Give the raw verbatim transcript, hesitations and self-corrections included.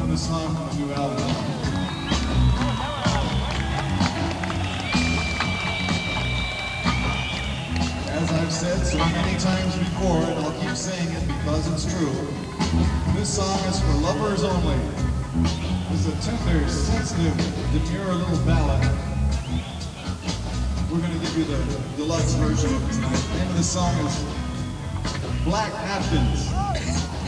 the song from the new album. As I've said so many times before, and I'll keep saying it because it's true, this song is for lovers only. It's a tender, sensitive, demure little ballad. We're going to give you the deluxe version of it tonight. The name of the song is Black Napkins.